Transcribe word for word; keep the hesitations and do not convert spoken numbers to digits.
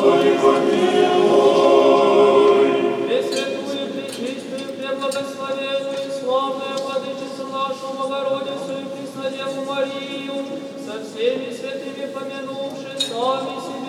Господи, помилуй. Пресвятую, пречистую, преблагословенную и славную Владычицу нашу Богородицу и Преснодеву Марию, со всеми святыми помянувши сами себя